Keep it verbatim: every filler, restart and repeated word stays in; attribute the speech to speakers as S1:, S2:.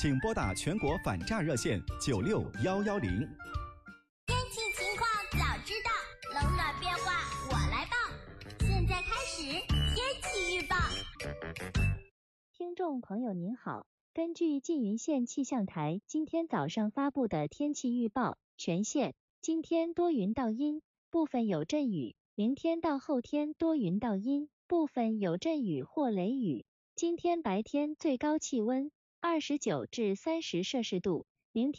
S1: 请拨打全国反诈热线九六幺幺零。
S2: 天气情况早知道，冷暖变化我来报。现在开始天气预报。
S3: 听众朋友您好，根据缙云县气象台今天早上发布的天气预报，全县今天多云到阴，部分有阵雨，明天到后天多云到阴，部分有阵雨或雷雨。今天白天最高气温二十九至三十摄氏度，明天